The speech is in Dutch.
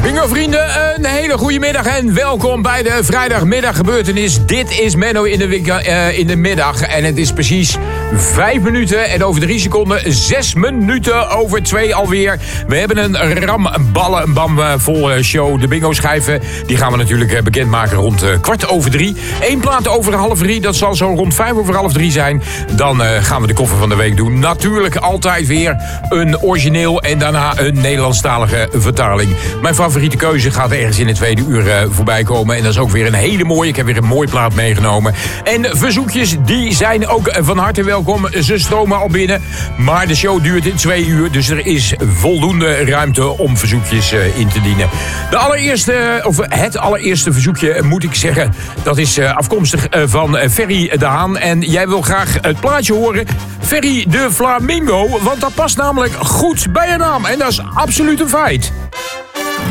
Bingo vrienden, een hele goede middag en welkom bij de vrijdagmiddaggebeurtenis. Dit is Menno in de middag en het is precies 5 minuten en over 3 seconden 6 minuten over 2 alweer. We hebben een ramballenbam show. De bingo schijven, die gaan we natuurlijk bekendmaken rond 2:15. 1 plaat over 2:30, dat zal zo rond 2:55 zijn. Dan gaan we de koffer van de week doen. Natuurlijk altijd weer een origineel en daarna een Nederlandstalige vertaling. Mijn favoriete keuze gaat ergens in het tweede uur voorbij komen. En dat is ook weer een hele mooie. Ik heb weer een mooie plaat meegenomen. En verzoekjes, die zijn ook van harte welkom. Ze stromen al binnen. Maar de show duurt in 2 uur. Dus er is voldoende ruimte om verzoekjes in te dienen. Het allereerste verzoekje, moet ik zeggen, dat is afkomstig van Ferry de Haan. En jij wil graag het plaatje horen. Ferry de Flamingo. Want dat past namelijk goed bij je naam. En dat is absoluut een feit.